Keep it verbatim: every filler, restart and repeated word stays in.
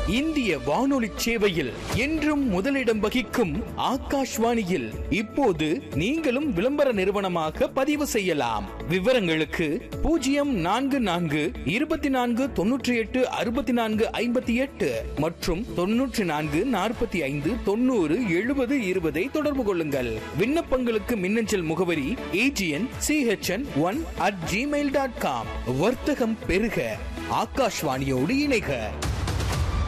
இந்திய வானொலி சேவையில் என்றும் முதலிடம் வகிக்கும் ஆகாஷ்வாணியில் இப்போது நீங்களும் விளம்பர நிறுவனமாக பதிவு செய்யலாம். விவரங்களுக்கு பூஜ்ஜியம் நான்கு நான்கு இருபத்தி நான்கு தொன்னூற்றி எட்டு அறுபத்தி நான்கு ஐம்பத்தி எட்டு மற்றும் தொன்னூற்றி நான்கு நாற்பத்தி ஐந்து தொண்ணூறு எழுபது இருபதை தொடர்பு கொள்ளுங்கள். விண்ணப்பங்களுக்கு மின்னஞ்சல் முகவரி AGN CHN one at Gmail dot com. வர்த்தகம் பெருக ஆகாஷ்வாணியோடு இணைக.